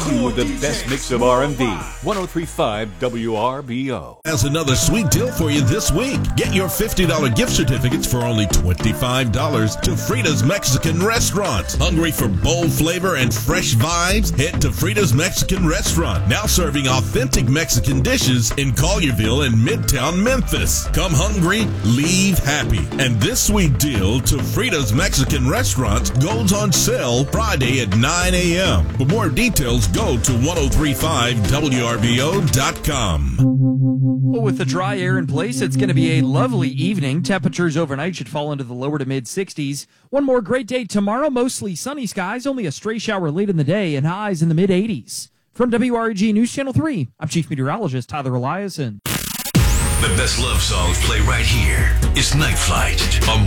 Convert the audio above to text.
to the best mix of R&B. 103.5 WRBO. Has another sweet deal for you this week. Get your $50 gift certificates for only $25 to Frida's Mexican Restaurant. Hungry for bold flavor and fresh vibes? Head to Frida's Mexican Restaurant. Now serving authentic Mexican dishes in Collierville and Midtown Memphis. Come hungry, leave happy. And this sweet deal to Frida's Mexican Restaurant goes on sale Friday at 9 a.m. For more details, go to 1035WRBO.com. Well, with the dry air in place, it's going to be a lovely evening. Temperatures overnight should fall into the lower to mid 60s. One more great day tomorrow, mostly sunny skies, only a stray shower late in the day, and highs in the mid 80s. From WREG News Channel 3, I'm Chief Meteorologist Tyler Eliason. The best love songs play right here. It's Night Flight on